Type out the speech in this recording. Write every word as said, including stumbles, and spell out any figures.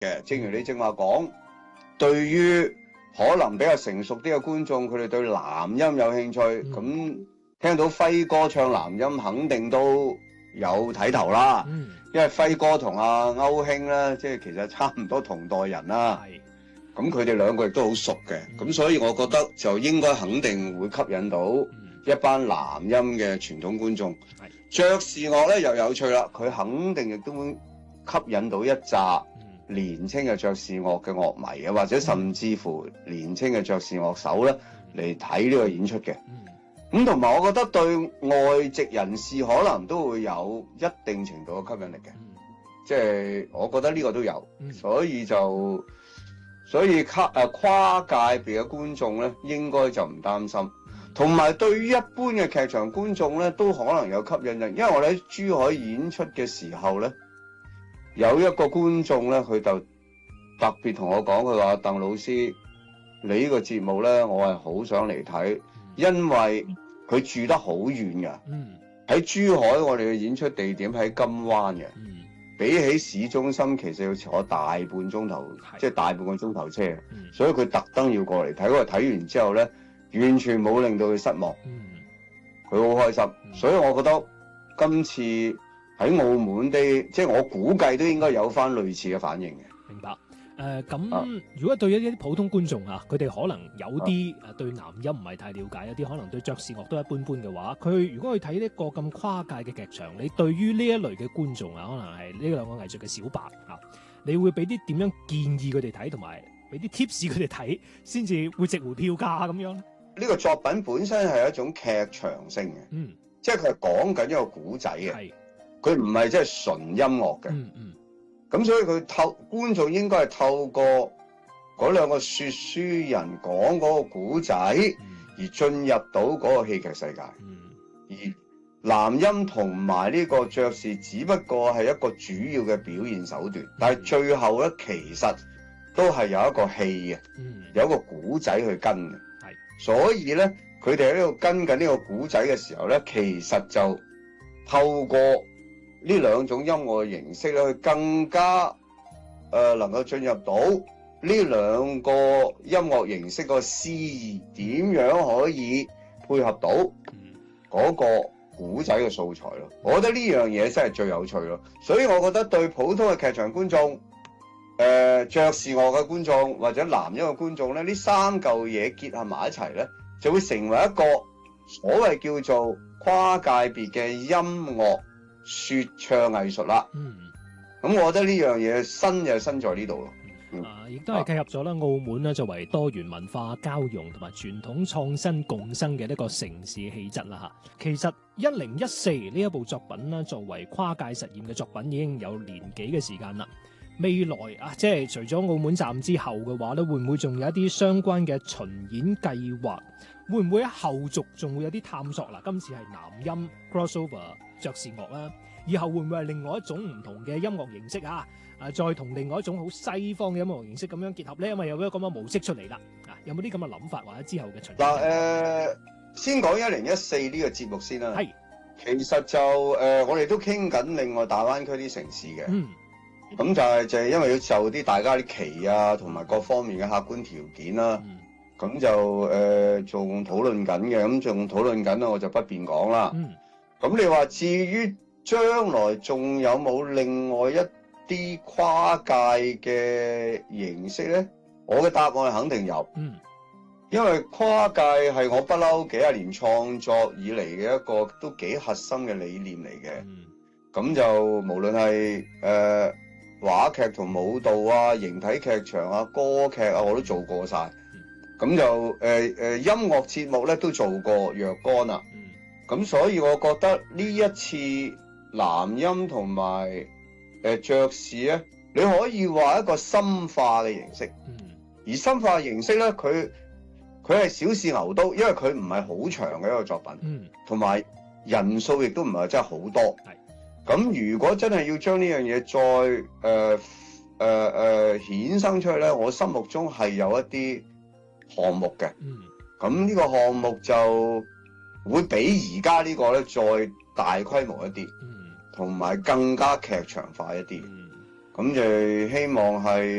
嘅。正如你正話講，對於可能比較成熟啲嘅觀眾，佢哋對男音有興趣，咁、嗯、聽到輝哥唱男音，肯定都有睇頭啦。嗯、因為輝哥同阿歐兄咧，即係其實差唔多同代人啦。咁佢哋兩個亦都好熟嘅，咁、嗯、所以我覺得就應該肯定會吸引到一班男音嘅傳統觀眾。爵士樂咧又有趣啦，佢肯定亦都會吸引到一紮年青嘅爵士樂嘅樂迷啊，或者甚至乎年青嘅爵士樂手咧嚟睇呢個演出嘅。咁同埋我覺得對外籍人士可能都會有一定程度嘅吸引力嘅，即係我覺得呢個都有，所以就。所以跨誒跨界別嘅觀眾咧，應該就唔擔心。同埋對於一般嘅劇場觀眾咧，都可能有吸引力。因為我哋喺珠海演出嘅時候咧，有一個觀眾咧，佢就特別同我講，佢話鄧老師，你呢個節目咧，我係好想嚟睇，因為佢住得好遠㗎。喺珠海，我哋嘅演出地點喺金灣嘅。比起市中心，其實要坐大半鐘頭，即係大半個鐘頭車，嗯、所以佢特登要過嚟睇。嗰個睇完之後咧，完全冇令到佢失望，佢好、嗯、開心。嗯、所以我覺得今次喺澳門啲，即係我估計都應該有翻類似嘅反應嘅。 明白。誒咁、呃，如果對一啲普通觀眾啊，佢哋可能有啲誒對男音唔係太了解，有啲可能對爵士樂都一般般嘅話，佢如果去睇呢個咁跨界嘅劇場，你對於呢一類嘅觀眾啊，可能係呢兩個藝術嘅小白啊，你會俾啲點樣建議佢哋睇，同埋俾啲 tips 佢哋睇，先至會值回票價咁樣咧？ 呢個作品本身係一種劇場性嘅，嗯，即係佢係講緊一個古仔嘅，佢唔係即係純音樂嘅，嗯嗯。咁所以佢透觀眾應該係透過嗰兩個說書人講嗰個古仔，而進入到嗰個戲劇世界。而男音同埋呢個爵士只不過係一個主要嘅表現手段，但係最後咧其實都係有一個戲嘅，有一個古仔去跟嘅。所以咧佢哋喺呢度跟緊呢個古仔嘅時候咧，其實就透過呢兩種音樂嘅形式咧，去更加誒、呃、能夠進入到呢兩個音樂形式個詩意，點樣可以配合到嗰個古仔嘅素材咯？我覺得呢樣嘢真係最有趣咯。所以我覺得對普通嘅劇場觀眾、誒、呃、爵士樂嘅觀眾或者男音嘅觀眾咧，呢三嚿嘢結合埋一齊咧，就會成為一個所謂叫做跨界別嘅音樂說唱藝術啦，嗯，咁我覺得呢樣嘢新就新在呢度咯， 嗯、啊，亦都係契合咗啦。澳門咧作為多元文化交融同埋傳統創新共生嘅呢個城市氣質啦吓。其實一零一四呢一部作品咧，作為跨界實驗嘅作品，已經有年幾嘅時間啦。未來啊，即係除咗澳門站之後嘅話咧，會唔會仲有一啲相關嘅巡演計劃？會唔會喺後續仲會有啲探索？嗱，今次係男音 crossover 爵士樂啦，以後會唔會係另外一種唔同嘅音樂形式啊？啊，再同另外一種好西方嘅音樂形式咁樣結合咧，因為有咗咁嘅模式出嚟啦。啊，有冇啲咁嘅諗法或者之後嘅巡演？ 嗱，誒、呃，先講一零一四呢個節目先啦。係是，其實就誒、呃，我哋都傾緊另外大灣區啲城市嘅。嗯。咁就係就係因為要就啲大家啲期啊，同埋各方面嘅客觀條件啦、啊。咁、嗯、就誒仲討論緊嘅，咁仲討論緊啦，我就不便講啦。嗯。咁你話至於將來仲有冇另外一啲跨界嘅形式咧？我嘅答案係肯定有。嗯。因為跨界係我不嬲幾廿年創作以嚟嘅一個都幾核心嘅理念嚟嘅。嗯。咁就無論係誒、呃、話劇同舞蹈啊、形體劇場啊、歌劇啊，我都做過晒。咁、嗯、就誒誒、呃、音樂節目咧都做過若干啦。咁、嗯、所以我覺得呢一次男音同埋誒爵士咧，你可以話一個深化嘅形式。嗯。而深化嘅形式咧，佢佢係小試牛刀，因為佢唔係好長嘅一個作品。嗯。同埋人數亦都唔係真係好多。係。咁如果真係要將呢樣嘢再誒誒誒衍生出去咧，我心目中係有一啲項目嘅。嗯。咁呢個項目就會比而家呢個咧再大規模一啲。嗯。同埋更加劇場化一啲。嗯。 咁就希望係。